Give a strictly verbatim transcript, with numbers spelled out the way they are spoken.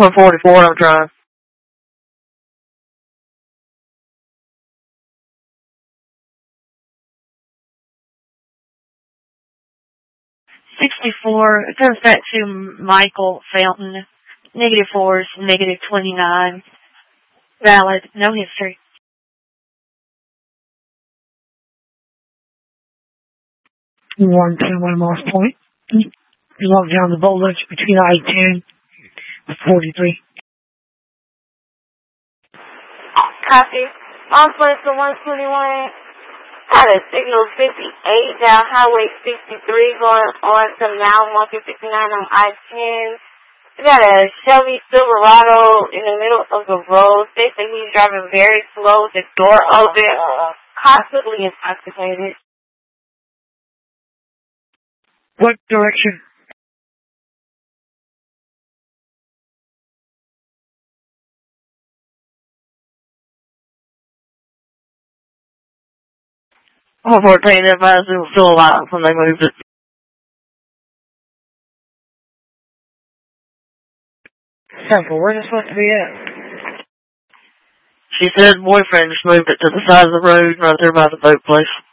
one forty-four, I'm trying. sixty-four, it goes back to Michael Fountain. Negative four is negative twenty-nine. Valid, no history. one ten, one Morse Point. You log down the voltage between I ten and forty-three. Copy. On place to one twenty-one. Got a signal fifty-eight down Highway sixty-three going on to now one fifty-nine on I ten. We got a Chevy Silverado in the middle of the road. They say he's driving very slow, the door open, possibly intoxicated. What direction? one fourteen, advised it was still alive when they moved it. Sample, where's it supposed to be at? She said boyfriend just moved it to the side of the road right there by the boat place.